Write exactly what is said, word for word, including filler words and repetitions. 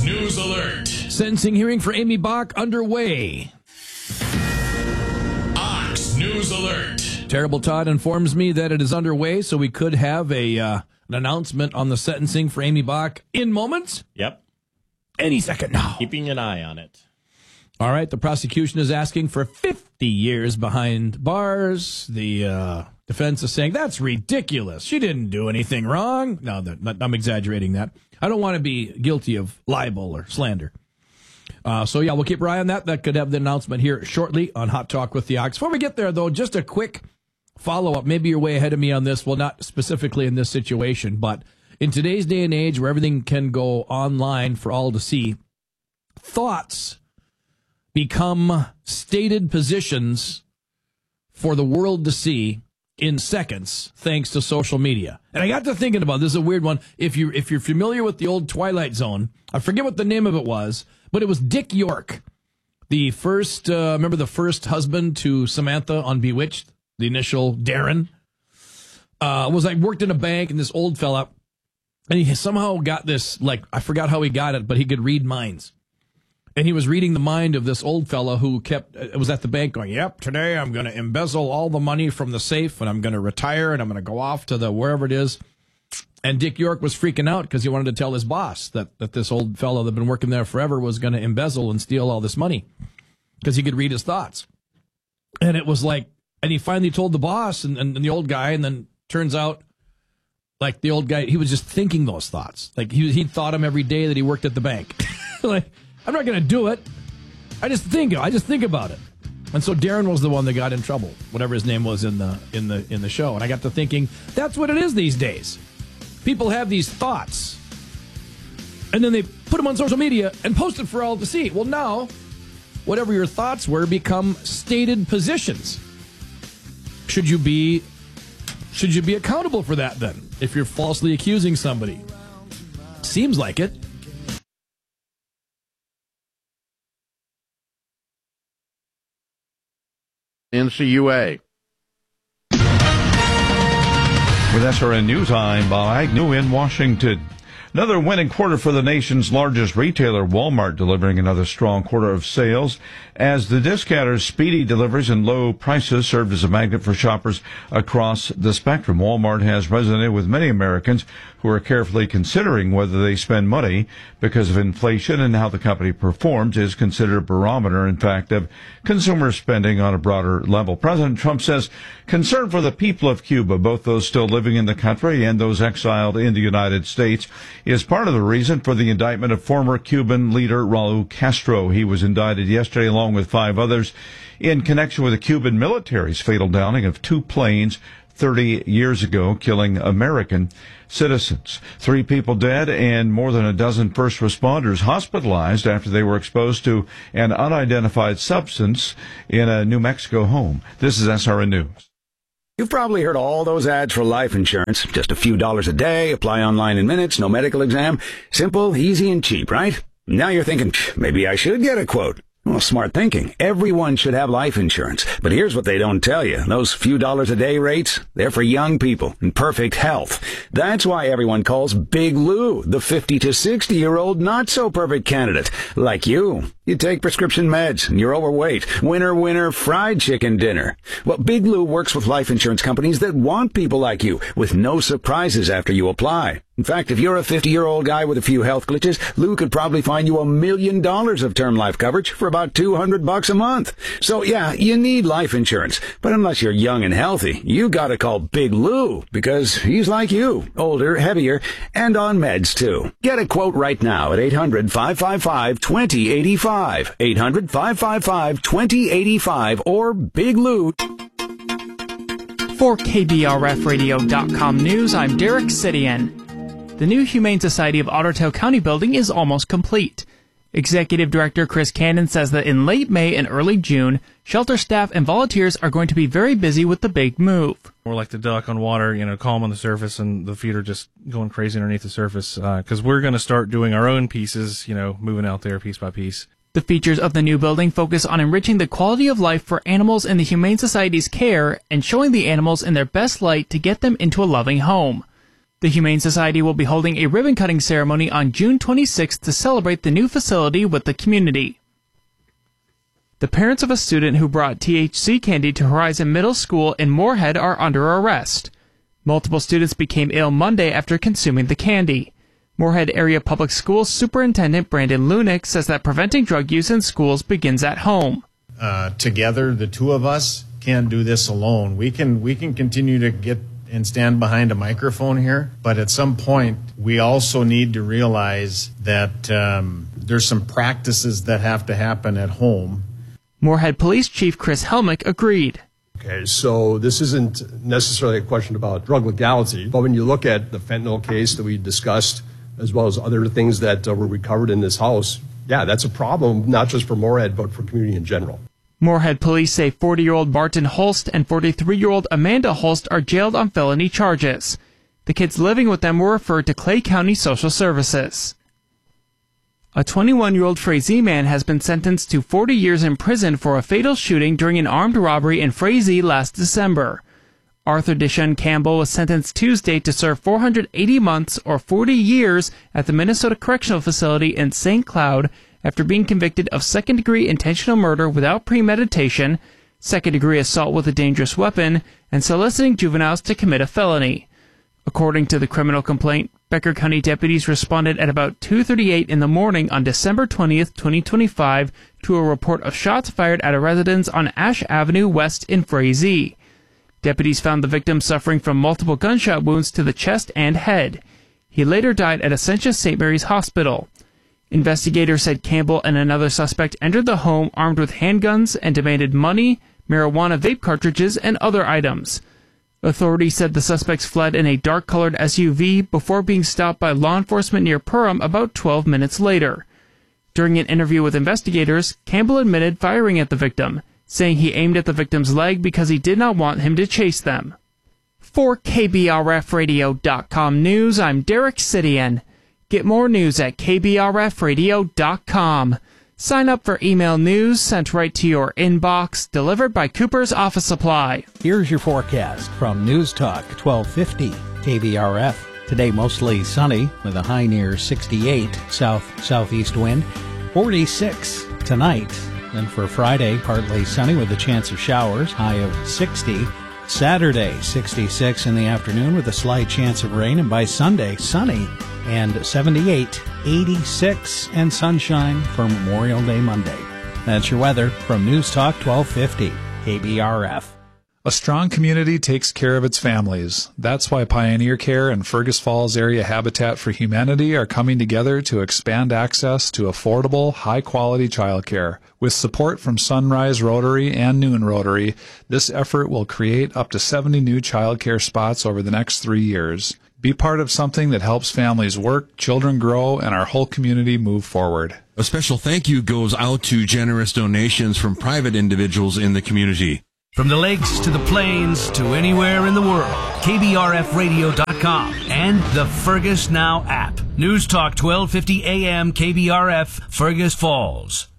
News Alert. Sentencing hearing for Amy Bach underway. Ox News Alert. Terrible Todd informs me that it is underway, so we could have a uh, an announcement on the sentencing for Amy Bach in moments. Yep. Any second now. Keeping an eye on it. All right, the prosecution is asking for fifty years behind bars. The uh, defense is saying, that's ridiculous. She didn't do anything wrong. No, I'm exaggerating that. I don't want to be guilty of libel or slander. Uh, so, yeah, we'll keep our eye on that. That could have the announcement here shortly on Hot Talk with the Ox. Before we get there, though, just a quick follow-up. Maybe you're way ahead of me on this. Well, not specifically in this situation, but in today's day and age where everything can go online for all to see, thoughts become stated positions for the world to see in seconds, thanks to social media. And I got to thinking about this. Is a weird one. If you if you're familiar with the old Twilight Zone, I forget what the name of it was, but it was Dick York, the first. Uh, remember the first husband to Samantha on Bewitched, the initial Darren, uh, was like worked in a bank, and this old fella, and he somehow got this, like, I forgot how he got it, but he could read minds. And he was reading the mind of this old fella who kept, uh, was at the bank going, yep, today I'm going to embezzle all the money from the safe, and I'm going to retire, and I'm going to go off to the wherever it is. And Dick York was freaking out because he wanted to tell his boss that, that this old fellow that had been working there forever was going to embezzle and steal all this money because he could read his thoughts. And it was like, and he finally told the boss and, and, and the old guy, and then turns out, like, the old guy, he was just thinking those thoughts. Like, he he thought them every day that he worked at the bank. Like, I'm not going to do it. I just think I just think about it. And so Darren was the one that got in trouble, whatever his name was in the in the in the show. And I got to thinking, that's what it is these days. People have these thoughts, and then they put them on social media and post it for all to see. Well, now, whatever your thoughts were become stated positions. Should you be should you be accountable for that then, if you're falsely accusing somebody? Seems like it. N C U A. With S R N News, I'm Bob Agnew in Washington. Another winning quarter for the nation's largest retailer, Walmart, delivering another strong quarter of sales as the discounter's speedy deliveries and low prices served as a magnet for shoppers across the spectrum. Walmart has resonated with many Americans who are carefully considering whether they spend money because of inflation, and how the company performs is considered a barometer, in fact, of consumer spending on a broader level. President Trump says concern for the people of Cuba, both those still living in the country and those exiled in the United States, is part of the reason for the indictment of former Cuban leader Raul Castro. He was indicted yesterday along with five others in connection with the Cuban military's fatal downing of two planes thirty years ago, killing American citizens. Three people dead and more than a dozen first responders hospitalized after they were exposed to an unidentified substance in a New Mexico home. This is S R N News. You've probably heard all those ads for life insurance. Just a few dollars a day, apply online in minutes, no medical exam. Simple, easy, and cheap, right? Now you're thinking, maybe I should get a quote. Well, smart thinking. Everyone should have life insurance. But here's what they don't tell you. Those few dollars a day rates, they're for young people in perfect health. That's why everyone calls Big Lou the fifty to sixty year old not so perfect candidate. Like you. You take prescription meds and you're overweight. Winner, winner, fried chicken dinner. Well, Big Lou works with life insurance companies that want people like you with no surprises after you apply. In fact, if you're a fifty-year-old guy with a few health glitches, Lou could probably find you a million dollars of term life coverage for about two hundred bucks a month. So yeah, you need life insurance. But unless you're young and healthy, you gotta call Big Lou, because he's like you, older, heavier, and on meds too. Get a quote right now at eight hundred, five five five, two zero eight five. eight hundred, five five five, two zero eight five or Big Lou. For K B R F radio dot com News, I'm Derek Sidian. The new Humane Society of Otter Tail County building is almost complete. Executive Director Chris Cannon says that in late May and early June, shelter staff and volunteers are going to be very busy with the big move. We're like the duck on water, you know, calm on the surface, and the feet are just going crazy underneath the surface, because uh, we're going to start doing our own pieces, you know, moving out there piece by piece. The features of the new building focus on enriching the quality of life for animals in the Humane Society's care and showing the animals in their best light to get them into a loving home. The Humane Society will be holding a ribbon-cutting ceremony on June twenty-sixth to celebrate the new facility with the community. The parents of a student who brought T H C candy to Horizon Middle School in Moorhead are under arrest. Multiple students became ill Monday after consuming the candy. Moorhead Area Public Schools Superintendent Brandon Lunick says that preventing drug use in schools begins at home. Uh, together, the two of us can't do this alone. We can we can continue to get and stand behind a microphone here, but at some point, we also need to realize that um, there's some practices that have to happen at home. Moorhead Police Chief Chris Helmick agreed. Okay, so this isn't necessarily a question about drug legality, but when you look at the fentanyl case that we discussed, as well as other things that uh, were recovered in this house, yeah, that's a problem, not just for Moorhead, but for community in general. Moorhead police say forty-year-old Barton Holst and forty-three-year-old Amanda Holst are jailed on felony charges. The kids living with them were referred to Clay County Social Services. A twenty-one-year-old Frazee man has been sentenced to forty years in prison for a fatal shooting during an armed robbery in Frazee last December. Arthur Deshaun Campbell was sentenced Tuesday to serve four hundred eighty months or forty years at the Minnesota Correctional Facility in Saint Cloud after being convicted of second-degree intentional murder without premeditation, second-degree assault with a dangerous weapon, and soliciting juveniles to commit a felony. According to the criminal complaint, Becker County deputies responded at about two thirty-eight in the morning on December twentieth, twenty twenty-five, to a report of shots fired at a residence on Ash Avenue West in Frazee. Deputies found the victim suffering from multiple gunshot wounds to the chest and head. He later died at Essentia Saint Mary's Hospital. Investigators said Campbell and another suspect entered the home armed with handguns and demanded money, marijuana vape cartridges, and other items. Authorities said the suspects fled in a dark-colored S U V before being stopped by law enforcement near Perham about twelve minutes later. During an interview with investigators, Campbell admitted firing at the victim, saying he aimed at the victim's leg because he did not want him to chase them. For K B R F radio dot com News, I'm Derek Sidian. Get more news at K B R F radio dot com. Sign up for email news sent right to your inbox, delivered by Cooper's Office Supply. Here's your forecast from News Talk twelve fifty K B R F. Today mostly sunny with a high near sixty-eight, south-southeast wind, forty-six tonight. And for Friday, partly sunny with a chance of showers, high of sixty. Saturday, sixty-six in the afternoon with a slight chance of rain. And by Sunday, sunny and seventy-eight, eighty-six, and sunshine for Memorial Day Monday. That's your weather from News Talk twelve fifty K B R F. A strong community takes care of its families. That's why Pioneer Care and Fergus Falls Area Habitat for Humanity are coming together to expand access to affordable, high-quality childcare. With support from Sunrise Rotary and Noon Rotary, this effort will create up to seventy new childcare spots over the next three years. Be part of something that helps families work, children grow, and our whole community move forward. A special thank you goes out to generous donations from private individuals in the community. From the lakes to the plains to anywhere in the world, K B R F radio dot com and the Fergus Now app. News Talk twelve fifty A M K B R F, Fergus Falls.